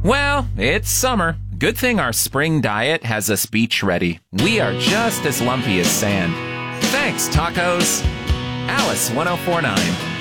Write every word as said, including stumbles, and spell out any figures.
Well, it's summer. Good thing our spring diet has us beach ready. We are just as lumpy as sand. Thanks, tacos. Alice one oh four nine.